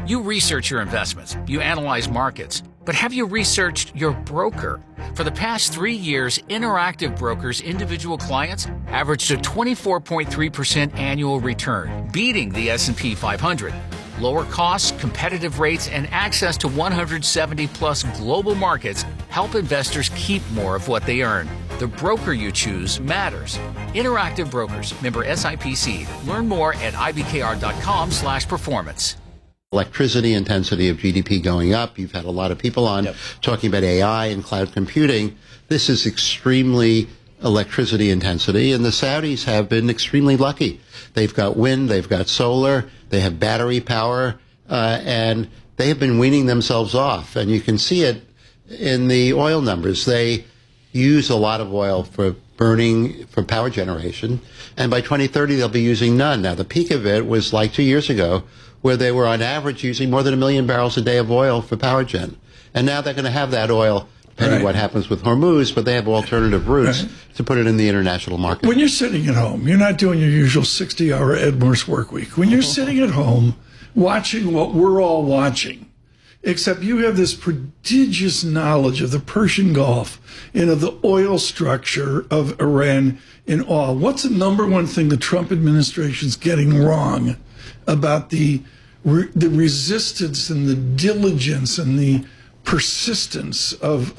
You research your investments, you analyze markets, but have you researched your broker? For the past 3 years, Interactive Brokers' individual clients averaged a 24.3% annual return, beating the S&P 500. Lower costs, competitive rates, and access to 170-plus global markets help investors keep more of what they earn. The broker you choose matters. Interactive Brokers, member SIPC. Learn more at ibkr.com/performance. Electricity intensity of GDP going up. You've had a lot of people on talking about AI and cloud computing. This is extremely electricity intensity, and the Saudis have been extremely lucky. They've got wind, they've got solar, they have battery power, and they have been weaning themselves off. And you can see it in the oil numbers. They use a lot of oil for burning, for power generation, and by 2030 they'll be using none. Now, the peak of it was like 2 years ago, where they were on average using more than 1 million barrels a day of oil for power gen. And now they're going to have that oil, depending what happens with Hormuz, but they have alternative routes to put it in the international market. When you're sitting at home, you're not doing your usual 60-hour Ed Morse work week. When you're sitting at home watching what we're all watching, except you have this prodigious knowledge of the Persian Gulf and of the oil structure of Iran in oil, what's the number one thing the Trump administration's getting wrong about the resistance and the diligence and the persistence of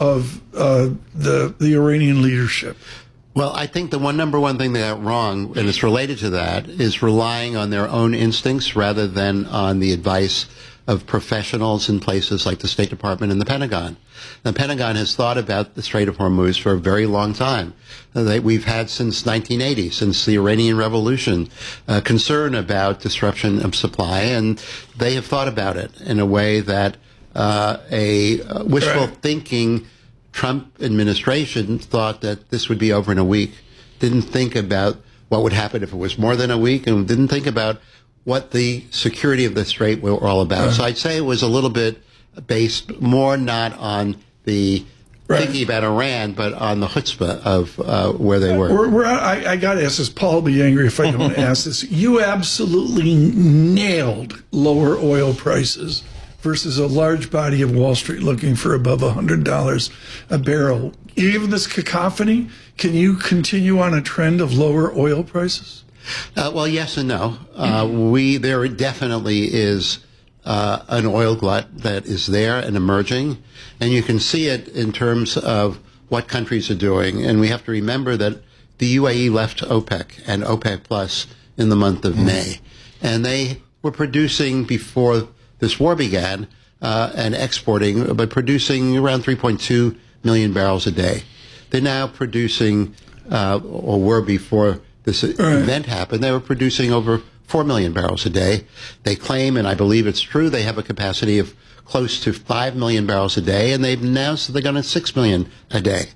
the Iranian leadership? Well, I think the number one thing they got wrong, and it's related to that, is relying on their own instincts rather than on the advice of professionals in places like the State Department and the Pentagon. The Pentagon has thought about the Strait of Hormuz for a very long time. We've had since 1980, since the Iranian Revolution, concern about disruption of supply, and they have thought about it in a way that a wishful thinking Trump administration thought that this would be over in a week, didn't think about what would happen if it was more than a week, and didn't think about what the security of the strait were all about. So I'd say it was a little bit based more not on the thinking about Iran, but on the chutzpah of where they were. I got to ask this. Paul will be angry if I don't ask this. You absolutely nailed lower oil prices versus a large body of Wall Street looking for above $100 a barrel. Even this cacophony, can you continue on a trend of lower oil prices? Well, yes and no. There definitely is an oil glut that is there and emerging, and you can see it in terms of what countries are doing. And we have to remember that the UAE left OPEC and OPEC Plus in the month of May, and they were producing before this war began and exporting, but producing around 3.2 million barrels a day. They're now producing, or were before this event happened, they were producing over 4 million barrels a day. They claim, and I believe it's true, they have a capacity of close to 5 million barrels a day, and they've announced that they're going to 6 million a day.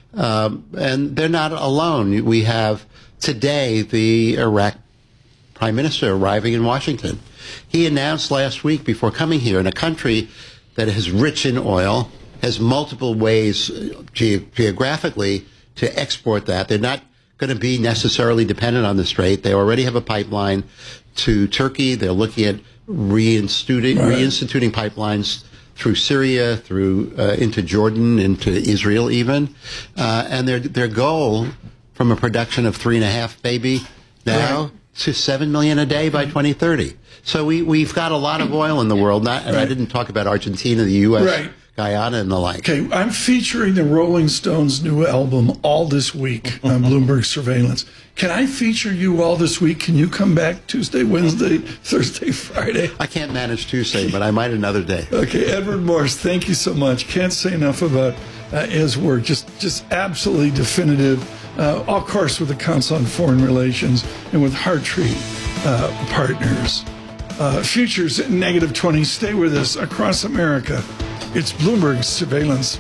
And they're not alone. We have today the Iraq Prime Minister arriving in Washington. He announced last week before coming here, in a country that is rich in oil, has multiple ways geographically to export that. They're not going to be necessarily dependent Strait. They already have a pipeline to Turkey. They're looking at reinstituting pipelines through Syria, through into Jordan, into Israel even. And their goal from a production of 3.5 maybe now to 7 million a day by 2030. So we've got a lot of oil in the world. And I didn't talk about Argentina, the U.S., Guyana, and the like. Okay, I'm featuring the Rolling Stones' new album all this week on Bloomberg Surveillance. Can I feature you all this week? Can you come back Tuesday, Wednesday, Thursday, Friday? I can't manage Tuesday, but I might another day. Okay, Edward Morse, thank you so much. Can't say enough about his work. Just absolutely definitive. Of course, with the Council on Foreign Relations and with Hartree Partners. Futures at -20. Stay with us across America. It's Bloomberg Surveillance.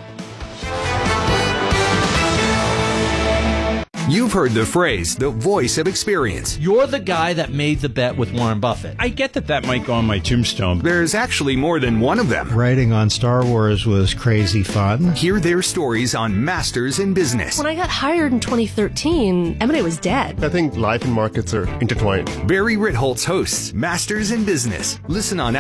You've heard the phrase, the voice of experience. You're the guy that made the bet with Warren Buffett. I get that might go on my tombstone. There's actually more than one of them. Writing on Star Wars was crazy fun. Hear their stories on Masters in Business. When I got hired in 2013, M&A was dead. I think life and markets are intertwined. Barry Ritholtz hosts Masters in Business. Listen on